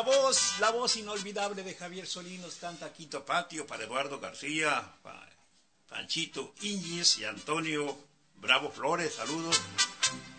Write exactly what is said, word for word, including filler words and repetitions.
voz, la voz inolvidable de Javier Solinos canta Quinto Patio para Eduardo García, para Panchito Íñiz y Antonio Bravo Flores, saludos.